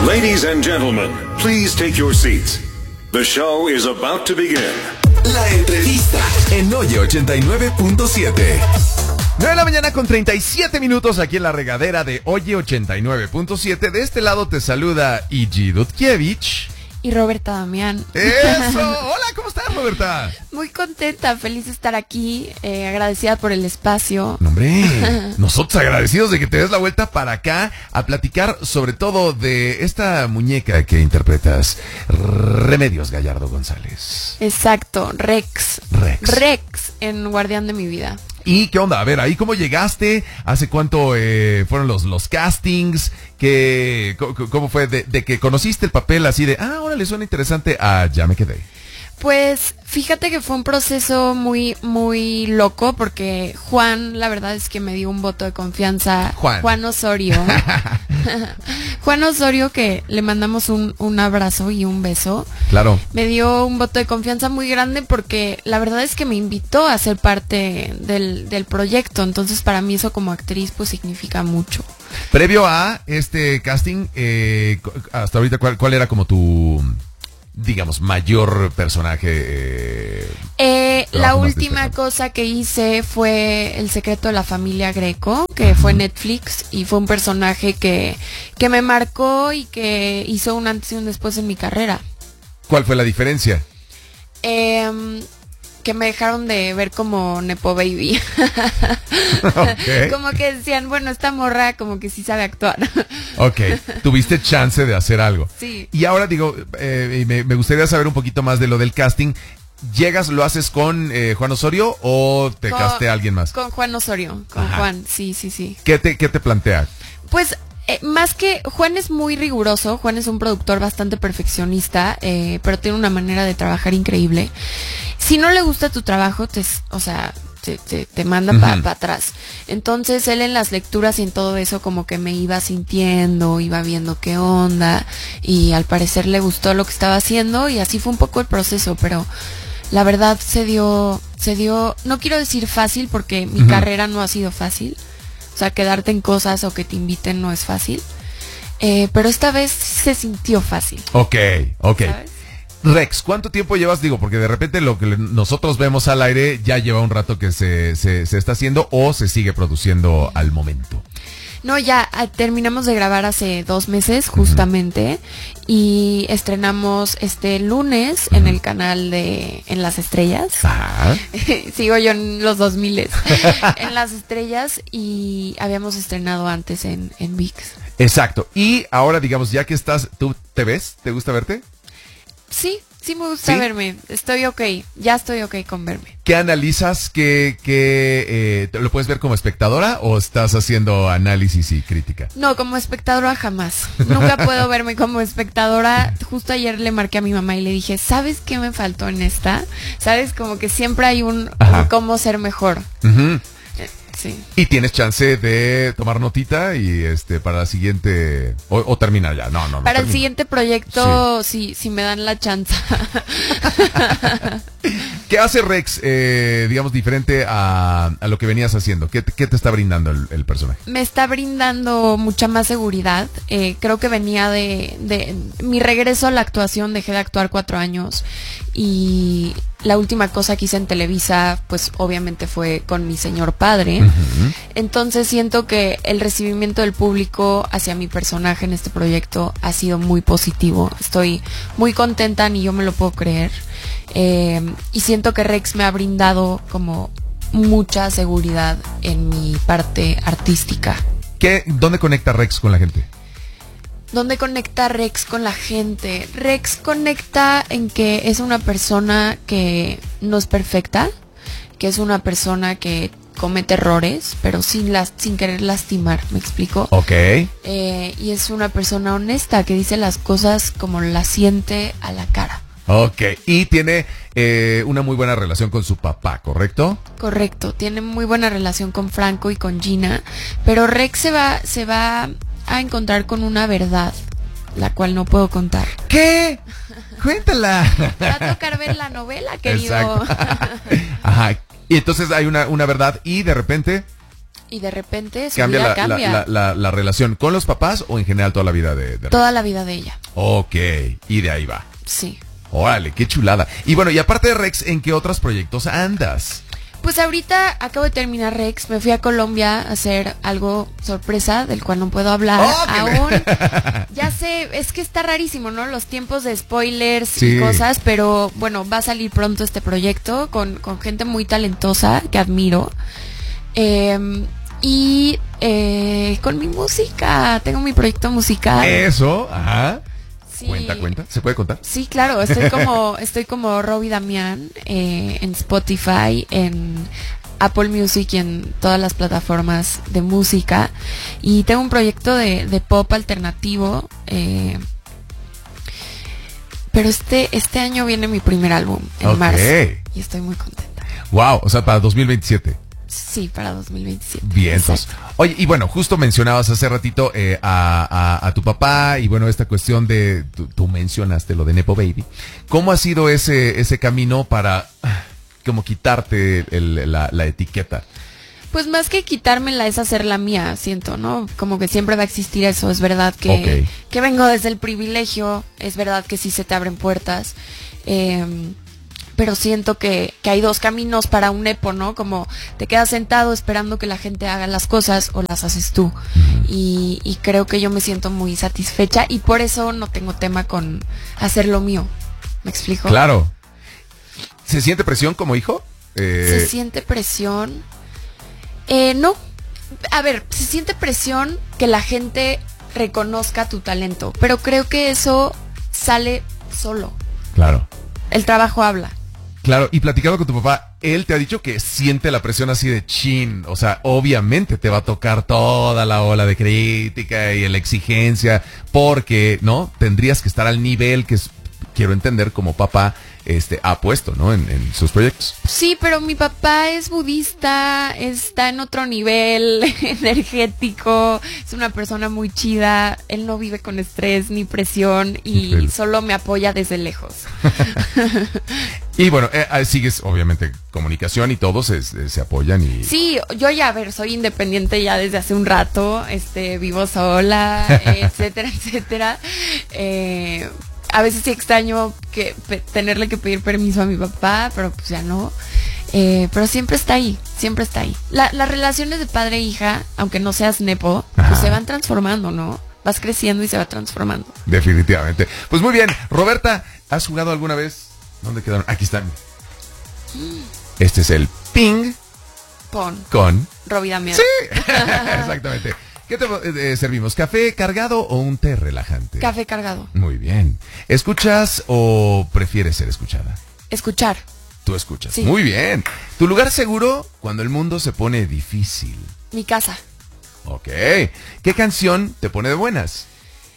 Ladies and gentlemen, please take your seats. The show is about to begin. La entrevista en Oye 89.7. 9 de la mañana con 37 minutos aquí en la regadera de Oye 89.7. De este lado te saluda Igi Dudkiewicz. Y Roberta Damián. ¡Eso! Hola, ¿cómo estás, Roberta? Muy contenta, feliz de estar aquí, agradecida por el espacio. No, hombre, nosotros agradecidos de que te des la vuelta para acá a platicar sobre todo de esta muñeca que interpretas, Remedios Gallardo González. Exacto, Rex en Guardián de mi vida. ¿Y qué onda? A ver, ¿ahí cómo llegaste? ¿Hace cuánto fueron los castings? ¿Cómo fue de que conociste el papel así de, órale, suena interesante, ya me quedé? Pues fíjate que fue un proceso muy, muy loco porque Juan, la verdad es que me dio un voto de confianza. Juan Osorio. Juan Osorio, que le mandamos un abrazo y un beso. Claro. Me dio un voto de confianza muy grande porque la verdad es que me invitó a ser parte del proyecto. Entonces para mí eso como actriz pues significa mucho. Previo a este casting, hasta ahorita, ¿cuál era como tu, digamos, mayor personaje? La última cosa que hice fue El secreto de la familia Greco, que fue Netflix, y fue un personaje que me marcó y que hizo un antes y un después en mi carrera. ¿Cuál fue la diferencia? Que me dejaron de ver como Nepo Baby. Okay. Como que decían, bueno, esta morra como que sí sabe actuar. Ok, tuviste chance de hacer algo. Sí. Y ahora digo, me gustaría saber un poquito más de lo del casting. ¿Llegas, lo haces con Juan Osorio o te castea alguien más? Con Juan Osorio, Juan, sí. ¿Qué te plantea? Pues más que Juan es muy riguroso, Juan es un productor bastante perfeccionista, pero tiene una manera de trabajar increíble. Si no le gusta tu trabajo, te manda para atrás. Entonces él en las lecturas y en todo eso como que me iba sintiendo, iba viendo qué onda, y al parecer le gustó lo que estaba haciendo, y así fue un poco el proceso, pero la verdad se dio, no quiero decir fácil porque mi carrera no ha sido fácil. O sea, quedarte en cosas o que te inviten no es fácil. Pero esta vez se sintió fácil. Ok. ¿Sabes? Rex, ¿cuánto tiempo llevas? Digo, porque de repente lo que nosotros vemos al aire ya lleva un rato que se está haciendo o se sigue produciendo al momento. No, ya terminamos de grabar hace 2 meses justamente, y estrenamos este lunes en el canal de En las Estrellas. Sigo yo en los 2000 en Las Estrellas, y habíamos estrenado antes en ViX. Exacto. Y ahora, digamos, ya que estás, ¿tú te ves? ¿Te gusta verte? Sí me gusta verme. Ya estoy ok con verme. ¿Qué analizas? ¿Lo puedes ver como espectadora o estás haciendo análisis y crítica? No, como espectadora jamás. Nunca puedo verme como espectadora. Justo ayer le marqué a mi mamá y le dije, ¿sabes qué me faltó en esta? ¿Sabes? Como que siempre hay un cómo ser mejor. Sí. Y tienes chance de tomar notita y para la siguiente o terminar ya. No. Para el siguiente proyecto, sí, si me dan la chance. ¿Qué hace Rex, digamos, diferente a lo que venías haciendo? ¿Qué te está brindando el personaje? Me está brindando mucha más seguridad. Creo que venía de mi regreso a la actuación. Dejé de actuar 4 años y la última cosa que hice en Televisa, pues obviamente fue con mi señor padre. Entonces siento que el recibimiento del público hacia mi personaje en este proyecto ha sido muy positivo. Estoy muy contenta, ni yo me lo puedo creer. Y siento que Rex me ha brindado como mucha seguridad en mi parte artística. ¿Dónde conecta Rex con la gente? ¿Dónde conecta Rex con la gente? Rex conecta en que es una persona que no es perfecta, que es una persona que comete errores, pero sin querer lastimar, ¿me explico? Ok. Y es una persona honesta que dice las cosas como las siente a la cara. Ok, y tiene una muy buena relación con su papá, ¿correcto? Correcto, tiene muy buena relación con Franco y con Gina, pero Rex se va a encontrar con una verdad, la cual no puedo contar. ¿Qué? Cuéntala. Va a tocar ver la novela, querido. Exacto. Ajá, y entonces hay una verdad y de repente Y de repente su Cambia vida la, cambia. la relación con los papás o en general toda la vida de Rex. Toda la vida de ella. Ok, y de ahí va. Sí. Órale, qué chulada. Y bueno, y aparte de Rex, ¿en qué otros proyectos andas? Pues ahorita acabo de terminar Rex, me fui a Colombia a hacer algo sorpresa del cual no puedo hablar aún. Ya sé, es que está rarísimo, ¿no? Los tiempos de spoilers Sí. y cosas, pero bueno, va a salir pronto este proyecto con gente muy talentosa que admiro. Y con mi música, tengo mi proyecto musical. Eso, ajá. Sí. Cuenta, ¿se puede contar? Sí, claro, estoy como Robbie Damián en Spotify, en Apple Music y en todas las plataformas de música. Y tengo un proyecto de pop alternativo. Pero este año viene mi primer álbum, en Ok. marzo. Y estoy muy contenta. Wow, o sea, para 2027. Sí, para 2027. Vientos. Exacto. Oye, y bueno, justo mencionabas hace ratito a tu papá y bueno, esta cuestión de, tú mencionaste lo de Nepo Baby. ¿Cómo ha sido ese camino para como quitarte la etiqueta? Pues más que quitármela es hacerla mía, siento, ¿no? Como que siempre va a existir eso. Es verdad que vengo desde el privilegio, es verdad que sí se te abren puertas. Pero siento que hay dos caminos para un Nepo, ¿no? Como te quedas sentado esperando que la gente haga las cosas o las haces tú. Y creo que yo me siento muy satisfecha y por eso no tengo tema con hacer lo mío. ¿Me explico? Claro. ¿Se siente presión como hijo? ¿Se siente presión? No. A ver, se siente presión que la gente reconozca tu talento, pero creo que eso sale solo. Claro. El trabajo habla. Claro, y platicando con tu papá, él te ha dicho que siente la presión así de chin. O sea, obviamente te va a tocar toda la ola de crítica y la exigencia, porque, ¿no? Tendrías que estar al nivel que quiero entender como papá ha puesto, ¿no? En sus proyectos. Sí, pero mi papá es budista, está en otro nivel energético, es una persona muy chida, él no vive con estrés ni presión y Increíble. solo me apoya desde lejos. Y bueno, sigues obviamente comunicación y todos se apoyan y... Sí, yo ya, a ver, soy independiente ya desde hace un rato, vivo sola, etcétera, etcétera. A veces sí extraño tenerle que pedir permiso a mi papá, pero pues ya no. Pero siempre está ahí, siempre está ahí. Las relaciones de padre e hija, aunque no seas nepo, pues se van transformando, ¿no? Vas creciendo y se va transformando. Definitivamente. Pues muy bien, Roberta, ¿has jugado alguna vez? ¿Dónde quedaron? Aquí están. Este es el ping con... Robbie Damián. Sí, exactamente. ¿Qué te servimos? ¿Café cargado o un té relajante? Café cargado. Muy bien. ¿Escuchas o prefieres ser escuchada? Escuchar. Tú escuchas. Sí. Muy bien. ¿Tu lugar seguro cuando el mundo se pone difícil? Mi casa. Ok. ¿Qué canción te pone de buenas?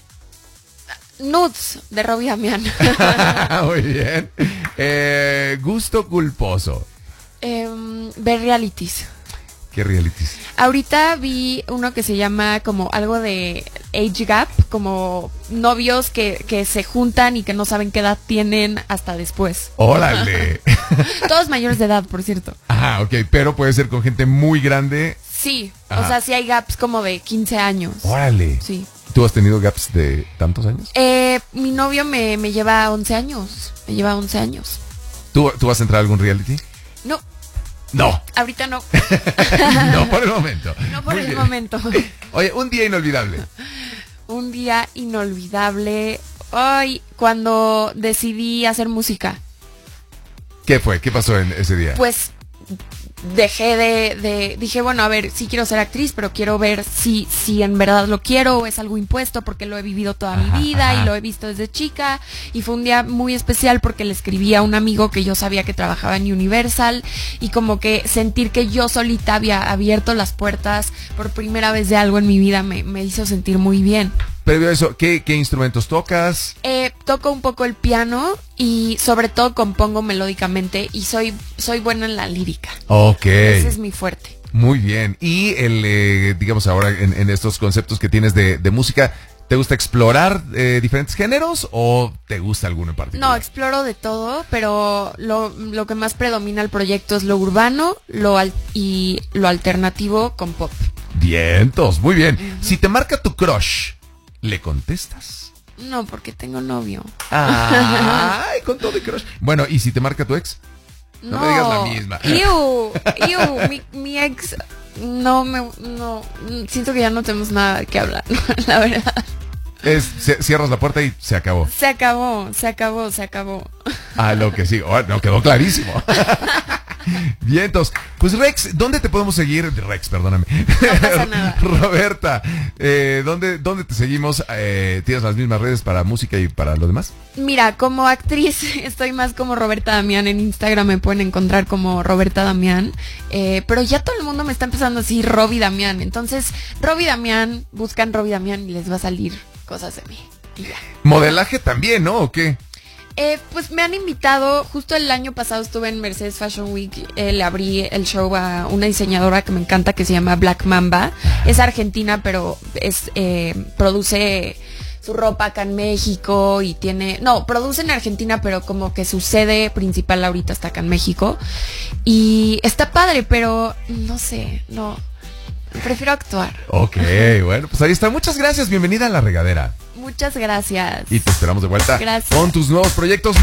Nudes de Robbie Damián. Muy bien. Gusto culposo. Ver realities. ¿Qué realities? Ahorita vi uno que se llama como algo de age gap, como novios que se juntan y que no saben qué edad tienen hasta después. ¡Órale! Todos mayores de edad, por cierto. Ajá, ok, pero puede ser con gente muy grande. Sí, Ajá. o sea, sí hay gaps como de 15 años. ¡Órale! Sí. ¿Tú has tenido gaps de tantos años? Mi novio me lleva 11 años. Me lleva 11 años. ¿Tú vas a entrar a algún reality? No, No. ahorita no. No por el momento. No por Muy el bien. momento. Oye, un día inolvidable. Un día inolvidable. Hoy, cuando decidí hacer música. ¿Qué fue? ¿Qué pasó en ese día? Pues dejé dije, bueno, a ver, sí quiero ser actriz, pero quiero ver si en verdad lo quiero o es algo impuesto porque lo he vivido toda mi vida y lo he visto desde chica. Y fue un día muy especial porque le escribí a un amigo que yo sabía que trabajaba en Universal y como que sentir que yo solita había abierto las puertas por primera vez de algo en mi vida me hizo sentir muy bien. Previo a eso, ¿qué instrumentos tocas? Toco un poco el piano y sobre todo compongo melódicamente y soy buena en la lírica. Ok. Ese es mi fuerte. Muy bien. Y digamos ahora en estos conceptos que tienes de música, ¿Te gusta explorar diferentes géneros o te gusta alguno en particular? No, exploro de todo, pero lo que más predomina el proyecto es lo urbano y lo alternativo con pop. Vientos, muy bien. Si te marca tu crush, ¿le contestas? No, porque tengo novio. Ay, con todo de crush. Bueno, ¿y si te marca tu ex? No me digas la misma. Mi ex, no, siento que ya no tenemos nada que hablar, la verdad. Cierras la puerta y se acabó. Se acabó. A lo que sí. Oh, no, quedó clarísimo. Vientos. Pues Rex, ¿dónde te podemos seguir? Rex, perdóname. No pasa nada. Roberta, ¿dónde te seguimos? ¿Tienes las mismas redes para música y para lo demás? Mira, como actriz estoy más como Roberta Damián. En Instagram me pueden encontrar como Roberta Damián. Pero ya todo el mundo me está empezando a decir Roby Damián. Entonces, Roby Damián, buscan Roby Damián y les va a salir cosas de mí. Y ya. Modelaje también, ¿no? ¿O qué? Pues me han invitado, justo el año pasado estuve en Mercedes Fashion Week, le abrí el show a una diseñadora que me encanta que se llama Black Mamba. Es argentina, pero produce su ropa acá en México y produce en Argentina, pero como que su sede principal ahorita está acá en México. Y está padre, pero no sé, prefiero actuar. Ok, bueno, pues ahí está. Muchas gracias, bienvenida a La Regadera. Muchas gracias. Y te esperamos de vuelta Gracias. con tus nuevos proyectos.